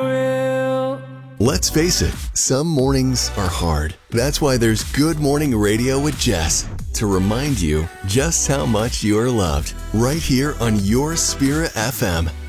will. Let's face it, some mornings are hard. That's why there's Good Morning Radio with Jess, to remind you just how much you are loved, right here on Your Spirit FM.